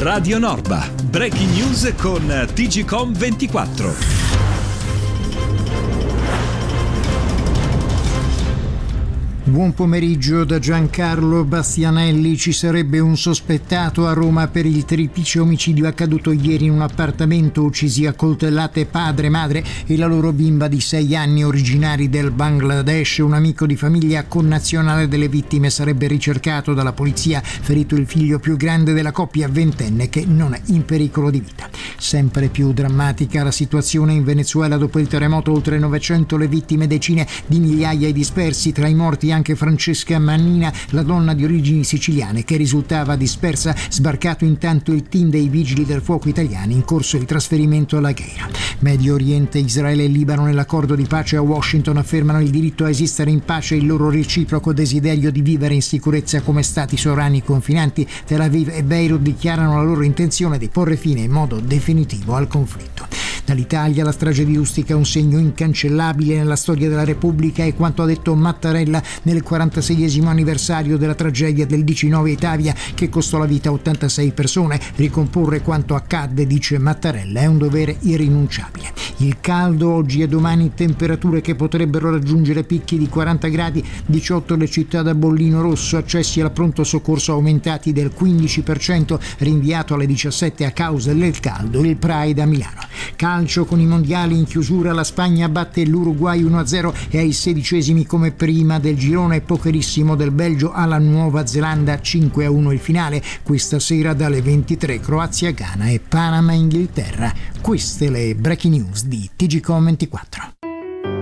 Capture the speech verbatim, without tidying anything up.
Radio Norba, breaking news con T G Com ventiquattro. Buon pomeriggio da Giancarlo Bastianelli. Ci sarebbe un sospettato a Roma per il triplice omicidio accaduto ieri in un appartamento. Uccisi a coltellate padre, madre e la loro bimba di sei anni, originari del Bangladesh. Un amico di famiglia connazionale delle vittime sarebbe ricercato dalla polizia. Ferito il figlio più grande della coppia, ventenne, che non è in pericolo di vita. Sempre più drammatica la situazione in Venezuela dopo il terremoto. Oltre novecento le vittime, decine di migliaia i dispersi. Tra i morti anche Francesca Mannina, la donna di origini siciliane che risultava dispersa. Sbarcato intanto il team dei vigili del fuoco italiani, in corso di trasferimento alla Gheira. Medio Oriente, Israele e Libano nell'accordo di pace a Washington affermano il diritto a esistere in pace e il loro reciproco desiderio di vivere in sicurezza come stati sovrani confinanti. Tel Aviv e Beirut dichiarano la loro intenzione di porre fine in modo definitivo al conflitto. Dall'Italia la strage di Ustica, un segno incancellabile nella storia della Repubblica, è quanto ha detto Mattarella nel quarantaseiesimo anniversario della tragedia del diciannove Italia che costò la vita a ottantasei persone. Ricomporre quanto accadde, dice Mattarella, è un dovere irrinunciabile. Il caldo oggi e domani, temperature che potrebbero raggiungere picchi di quaranta gradi, diciotto le città da bollino rosso, accessi al pronto soccorso aumentati del quindici per cento, rinviato alle diciassette a causa del caldo il Pride a Milano. Calcio con i mondiali in chiusura, la Spagna batte l'Uruguay uno a zero e ai sedicesimi come prima del girone pokerissimo del Belgio alla Nuova Zelanda cinque a uno il finale. Questa sera dalle ventitré Croazia Ghana e Panama Inghilterra. Queste le breaking news di T G Com ventiquattro.